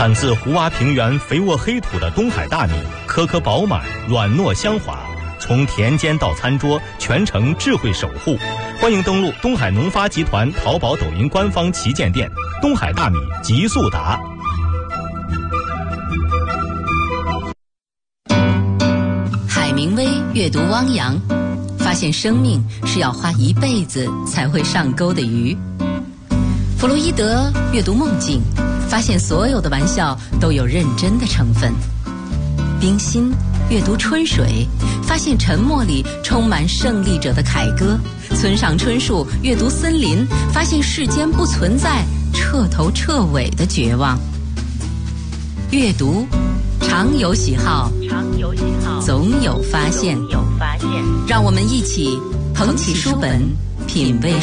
产自胡洼平原肥沃黑土的东海大米，颗颗饱满，软糯香滑，从田间到餐桌，全程智慧守护。欢迎登录东海农发集团淘宝、抖音官方旗舰店“东海大米极速达”。 海明威阅读汪洋，发现生命是要花一辈子才会上钩的鱼。弗洛伊德阅读梦境，发现所有的玩笑都有认真的成分。冰心阅读春水，发现沉默里充满胜利者的凯歌。村上春树阅读森林，发现世间不存在彻头彻尾的绝望。阅读常有喜好，总有发现。让我们一起捧起书本，品味